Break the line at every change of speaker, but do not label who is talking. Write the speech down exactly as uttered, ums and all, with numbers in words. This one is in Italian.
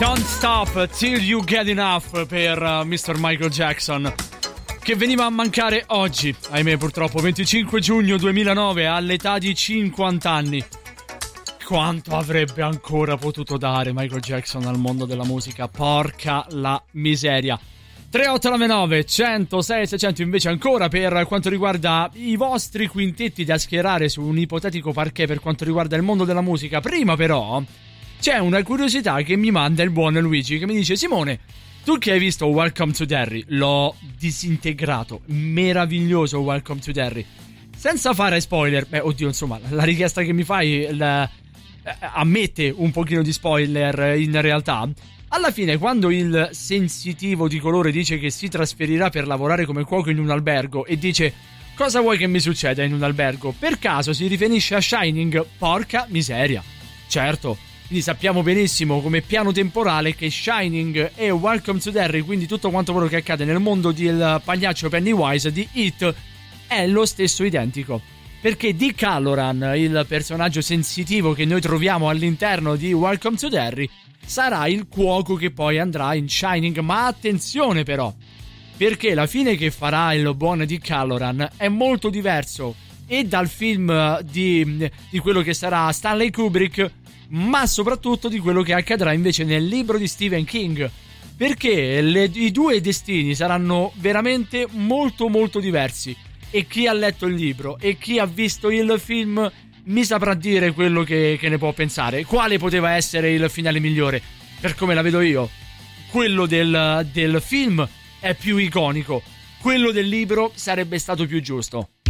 Don't Stop Till You Get Enough per uh, mister Michael Jackson, che veniva a mancare oggi, ahimè purtroppo, venticinque giugno duemilanove, all'età di cinquanta anni. Quanto avrebbe ancora potuto dare Michael Jackson al mondo della musica, porca la miseria. tre otto nove nove uno zero sei seicento invece ancora per quanto riguarda i vostri quintetti da schierare su un ipotetico parquet per quanto riguarda il mondo della musica. Prima però c'è una curiosità che mi manda il buon Luigi, che mi dice: Simone, tu che hai visto Welcome to Derry, l'ho disintegrato, meraviglioso Welcome to Derry, senza fare spoiler. Beh, oddio, insomma, la richiesta che mi fai la, eh, ammette un pochino di spoiler in realtà. Alla fine, quando il sensitivo di colore dice che si trasferirà per lavorare come cuoco in un albergo e dice: cosa vuoi che mi succeda in un albergo? Per caso si riferisce a Shining? Porca miseria. Certo, quindi sappiamo benissimo come piano temporale che Shining e Welcome to Derry, quindi tutto quanto quello che accade nel mondo del pagliaccio Pennywise di It, è lo stesso identico. Perché Dick Halloran, il personaggio sensitivo che noi troviamo all'interno di Welcome to Derry, sarà il cuoco che poi andrà in Shining. Ma attenzione però, perché la fine che farà il buon Dick Halloran è molto diverso e dal film di, di quello che sarà Stanley Kubrick, ma soprattutto di quello che accadrà invece nel libro di Stephen King, perché le, i due destini saranno veramente molto molto diversi, e chi ha letto il libro e chi ha visto il film mi saprà dire quello che, che ne può pensare. Quale poteva essere il finale migliore? Per come la vedo io, quello del, del film è più iconico, quello del libro sarebbe stato più giusto.